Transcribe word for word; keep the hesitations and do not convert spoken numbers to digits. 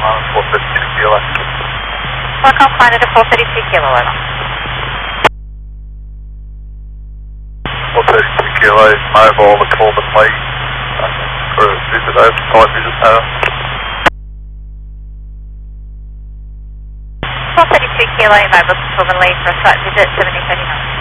on four thirty-two kilo. Welcome, Climate at four thirty-two kilo, over. four thirty-two kilo, mobile to Corbin Lee for a visit over, site visit tower. four thirty-two kilo, mobile to Corbin Lee for a site visit, seventy thirty-nine.